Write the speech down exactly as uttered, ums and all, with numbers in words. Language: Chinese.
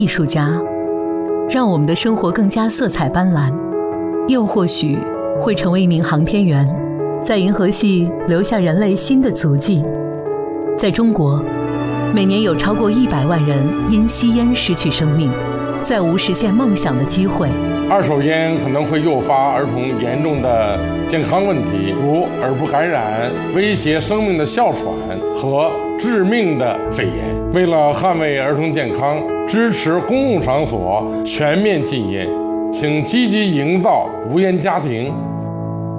艺术家，让我们的生活更加色彩斑斓；又或许会成为一名航天员，在银河系留下人类新的足迹。在中国，每年有超过一百万人因吸烟失去生命，再无实现梦想的机会。 二手烟可能会诱发儿童严重的健康问题，如耳部感染、威胁生命的哮喘和致命的肺炎。为了捍卫儿童健康，支持公共场所全面禁烟，请积极营造无烟家庭，